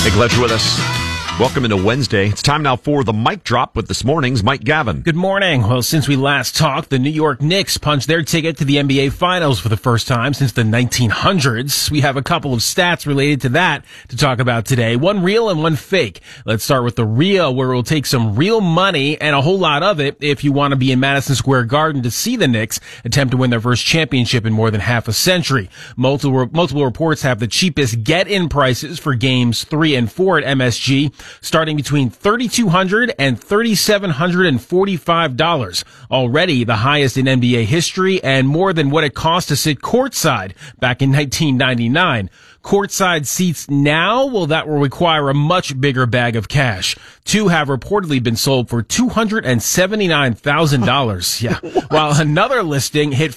Hey, glad you're with us. Welcome into Wednesday. It's time now for the Mic Drop with this morning's Mike Gavin. Good morning. Well, since we last talked, the New York Knicks punched their ticket to the NBA Finals for the first time since the 1900s. We have a couple of stats related to that to talk about today. One real and one fake. Let's start with the real, where we'll take some real money and a whole lot of it if you want to be in Madison Square Garden to see the Knicks attempt to win their first championship in more than half a century. Multiple reports have the cheapest get-in prices for games 3 and 4 at MSG, starting between $3,200 and $3,745. Already the highest in NBA history and more than what it cost to sit courtside back in 1999. Courtside seats now, well, that will require a much bigger bag of cash. Two have reportedly been sold for $279,000. Yeah. While another listing hit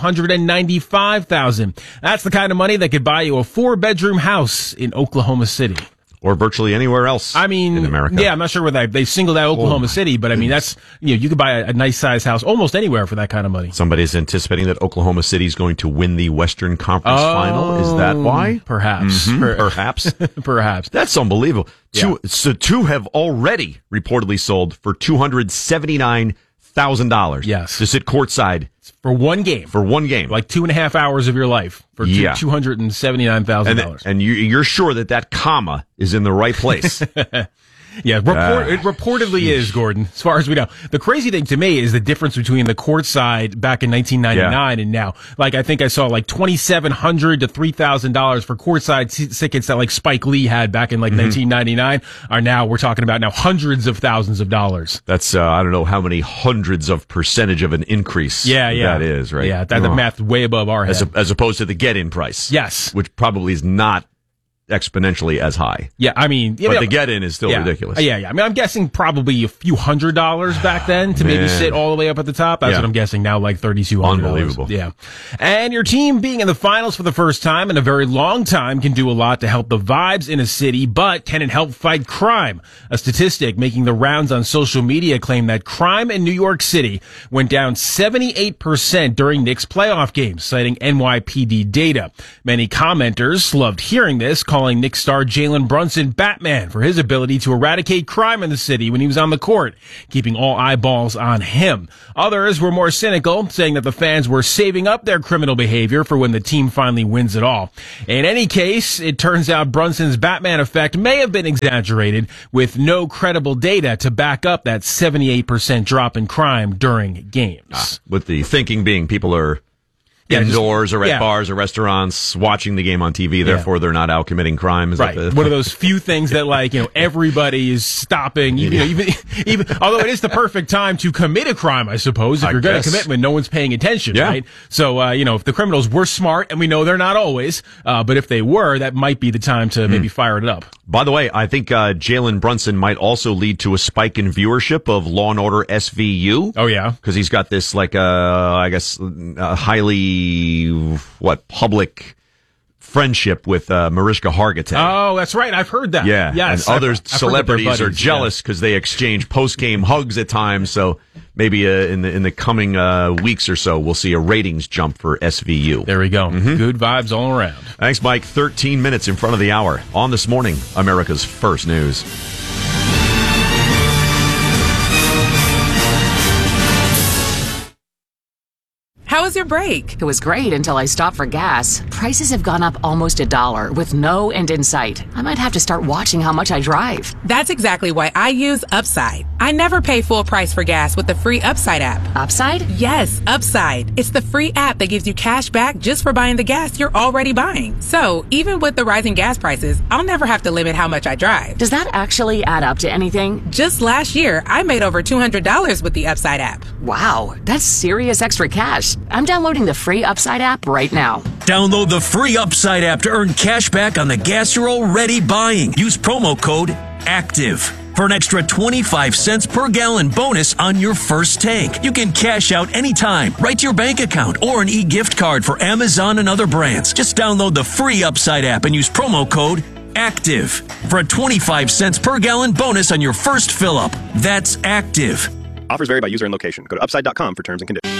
$595,000. That's the kind of money that could buy you a 4-bedroom house in Oklahoma City. Or virtually anywhere else in America. Yeah, I'm not sure whether they singled out Oklahoma City, but I mean, that's, you could buy a nice size house almost anywhere for that kind of money. Somebody's anticipating that Oklahoma City is going to win the Western Conference Final. Is that why? Perhaps. Perhaps. Perhaps. That's unbelievable. Yeah. Two have already reportedly sold for $279,000. Yes. To sit courtside. For one game. Like 2.5 hours of your life for $279,000. And you're sure that comma is in the right place. Yeah, it reportedly is, Gordon, as far as we know. The crazy thing to me is the difference between the courtside back in 1999 and now. Like, I think I saw like $2,700 to $3,000 for courtside tickets that like Spike Lee had back in like 1999 are now, we're talking about now hundreds of thousands of dollars. That's, I don't know how many hundreds of percentage of an increase that is, right? Yeah, the math's way above our head. As opposed to the get-in price. Yes. Which probably is not exponentially as high. Yeah, I mean... but the get-in is still ridiculous. Yeah. I mean, I'm guessing probably a few $100s back then to maybe sit all the way up at the top. That's what I'm guessing now, like $3,200. Unbelievable. Yeah. And your team being in the finals for the first time in a very long time can do a lot to help the vibes in a city, but can it help fight crime? A statistic making the rounds on social media claimed that crime in New York City went down 78% during Knicks playoff games, citing NYPD data. Many commenters loved hearing this, calling Knicks star Jalen Brunson Batman for his ability to eradicate crime in the city when he was on the court, keeping all eyeballs on him. Others were more cynical, saying that the fans were saving up their criminal behavior for when the team finally wins it all. In any case, it turns out Brunson's Batman effect may have been exaggerated, with no credible data to back up that 78% drop in crime during games. With the thinking being people are indoors or at bars or restaurants watching the game on TV, therefore they're not out committing crime. Right. One of those few things that, like, everybody is stopping, even although it is the perfect time to commit a crime, I suppose, if you're going to commit when no one's paying attention, right? So, if the criminals were smart, and we know they're not always, but if they were, that might be the time to maybe fire it up. By the way, I think Jalen Brunson might also lead to a spike in viewership of Law & Order SVU. Oh, yeah? Because he's got this, highly public friendship with Mariska Hargitay. Oh, that's right. I've heard that. Yeah. Yes. And other celebrities are jealous because they exchange post-game hugs at times. So maybe in the coming weeks or so, we'll see a ratings jump for SVU. There we go. Good vibes all around. Thanks, Mike. 13 minutes in front of the hour on This Morning, America's First News. How was your break? It was great until I stopped for gas. Prices have gone up almost $1 with no end in sight. I might have to start watching how much I drive. That's exactly why I use Upside. I never pay full price for gas with the free Upside app. Upside? Yes, Upside. It's the free app that gives you cash back just for buying the gas you're already buying. So, even with the rising gas prices, I'll never have to limit how much I drive. Does that actually add up to anything? Just last year, I made over $200 with the Upside app. Wow, that's serious extra cash. I'm downloading the free Upside app right now. Download the free Upside app to earn cash back on the gas you're already buying. Use promo code ACTIVE for an extra 25 cents per gallon bonus on your first tank. You can cash out anytime, right to your bank account, or an e-gift card for Amazon and other brands. Just download the free Upside app and use promo code ACTIVE for a 25 cents per gallon bonus on your first fill-up. That's ACTIVE. Offers vary by user and location. Go to upside.com for terms and conditions.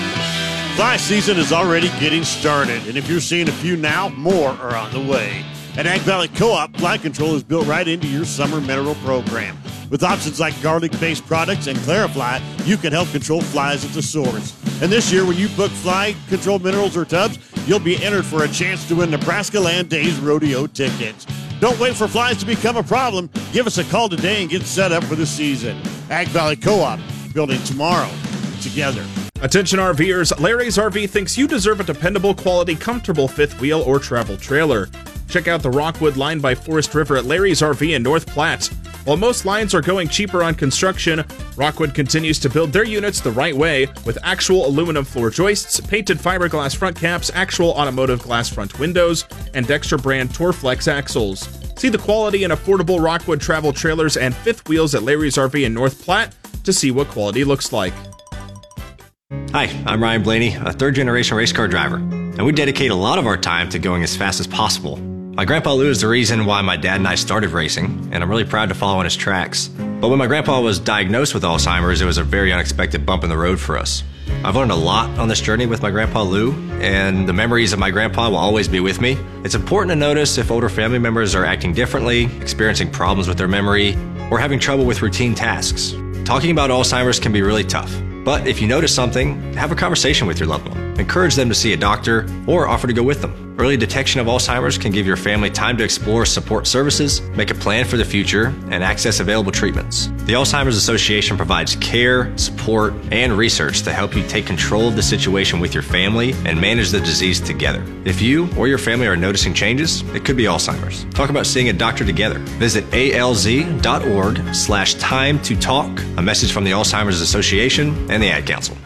Fly season is already getting started, and if you're seeing a few now, more are on the way. At Ag Valley Co-op, fly control is built right into your summer mineral program. With options like garlic-based products and Clarifly, you can help control flies at the source. And this year, when you book fly control minerals or tubs, you'll be entered for a chance to win Nebraska Land Days rodeo tickets. Don't wait for flies to become a problem. Give us a call today and get set up for the season. Ag Valley Co-op, building tomorrow together. Attention RVers, Larry's RV thinks you deserve a dependable, quality, comfortable fifth wheel or travel trailer. Check out the Rockwood line by Forest River at Larry's RV in North Platte. While most lines are going cheaper on construction, Rockwood continues to build their units the right way with actual aluminum floor joists, painted fiberglass front caps, actual automotive glass front windows, and Dexter brand Torflex axles. See the quality and affordable Rockwood travel trailers and fifth wheels at Larry's RV in North Platte to see what quality looks like. Hi, I'm Ryan Blaney, a third-generation race car driver, and we dedicate a lot of our time to going as fast as possible. My grandpa Lou is the reason why my dad and I started racing, and I'm really proud to follow in his tracks. But when my grandpa was diagnosed with Alzheimer's, it was a very unexpected bump in the road for us. I've learned a lot on this journey with my grandpa Lou, and the memories of my grandpa will always be with me. It's important to notice if older family members are acting differently, experiencing problems with their memory, or having trouble with routine tasks. Talking about Alzheimer's can be really tough. But if you notice something, have a conversation with your loved one. Encourage them to see a doctor or offer to go with them. Early detection of Alzheimer's can give your family time to explore support services, make a plan for the future, and access available treatments. The Alzheimer's Association provides care, support, and research to help you take control of the situation with your family and manage the disease together. If you or your family are noticing changes, it could be Alzheimer's. Talk about seeing a doctor together. Visit alz.org/time to talk. A message from the Alzheimer's Association and the Ad Council.